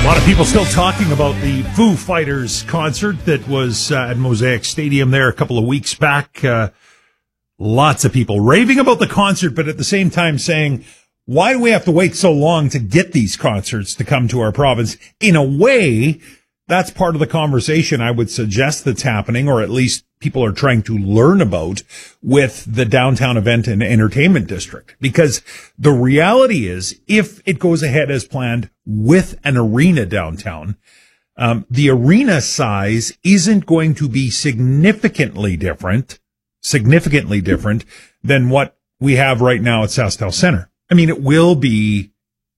A lot of people still talking about the Foo Fighters concert that was at Mosaic Stadium there a couple of weeks back. Lots of people raving about the concert, but at the same time saying, why do we have to wait so long to get these concerts to come to our province? In a way, that's part of the conversation I would suggest that's happening, or at least people are trying to learn about with the downtown event and entertainment district. Because the reality is, if it goes ahead as planned with an arena downtown, the arena size isn't going to be significantly different than what we have right now at SaskTel Center. I mean, it will be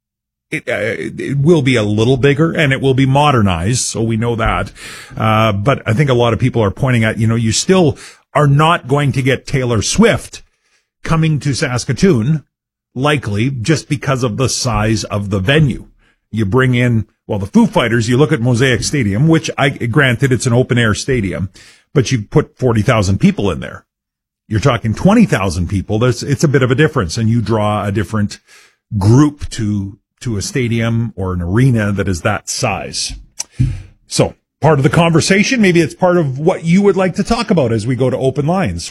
a little bigger and it will be modernized. So we know that. But I think a lot of people are pointing at, you still are not going to get Taylor Swift coming to Saskatoon, likely just because of the size of the venue. You bring in, the Foo Fighters, you look at Mosaic Stadium, which granted it's an open air stadium, but you put 40,000 people in there. You're talking 20,000 people. It's a bit of a difference, and you draw a different group to a stadium or an arena that is that size. So part of the conversation, maybe it's part of what you would like to talk about as we go to open lines.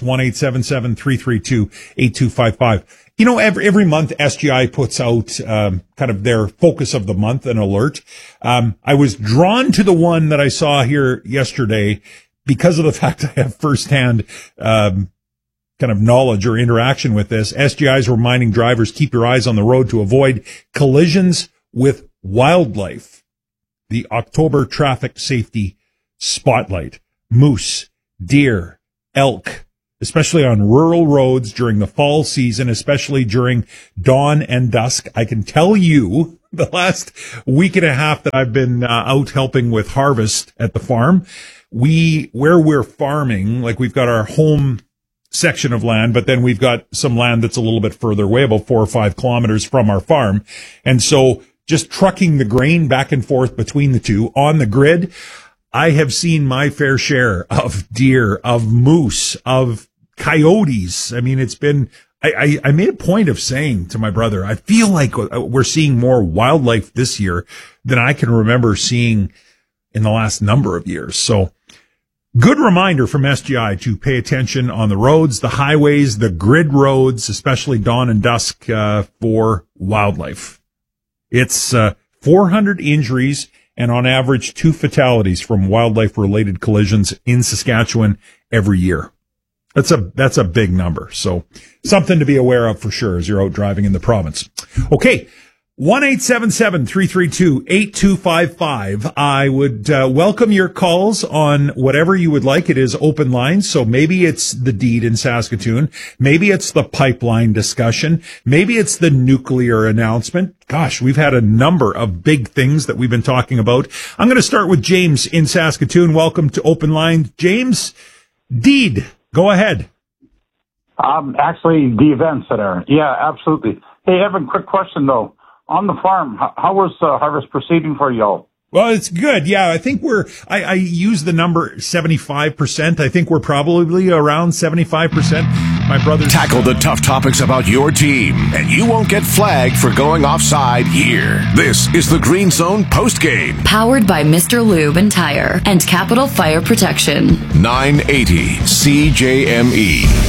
1-877-332-8255. Every month SGI puts out kind of their focus of the month, an alert. I was drawn to the one that I saw here yesterday because of the fact I have firsthand kind of knowledge or interaction with this. SGI is reminding drivers, keep your eyes on the road to avoid collisions with wildlife. The October Traffic Safety Spotlight. Moose, deer, elk, especially on rural roads during the fall season, especially during dawn and dusk. I can tell you the last week and a half that I've been out helping with harvest at the farm, where we're farming, like we've got our home section of land, but then we've got some land that's a little bit further away, about 4 or 5 kilometers from our farm. And so just trucking the grain back and forth between the two on the grid, I have seen my fair share of deer, of moose, of coyotes. I mean, it's been, I made a point of saying to my brother, I feel like we're seeing more wildlife this year than I can remember seeing in the last number of years. So good reminder from SGI to pay attention on the roads, the highways, the grid roads, especially dawn and dusk, for wildlife. It's 400 injuries and on average 2 fatalities from wildlife-related collisions in Saskatchewan every year. That's a big number. So something to be aware of for sure as you're out driving in the province. Okay. 1-877-332-8255. I would welcome your calls on whatever you would like. It is open lines, so maybe it's the deed in Saskatoon. Maybe it's the pipeline discussion. Maybe it's the nuclear announcement. Gosh, we've had a number of big things that we've been talking about. I'm going to start with James in Saskatoon. Welcome to Open Line. James, deed, go ahead. Actually, the event center. Yeah, absolutely. Hey, Evan, quick question, though. On the farm, how was harvest proceeding for y'all? Well, it's good. Yeah, I think I use the number 75%. I think we're probably around 75%. My brother tackle the tough topics about your team, and you won't get flagged for going offside here. This is the Green Zone postgame. Powered by Mr. Lube and Tire and Capital Fire Protection. 980 CJME.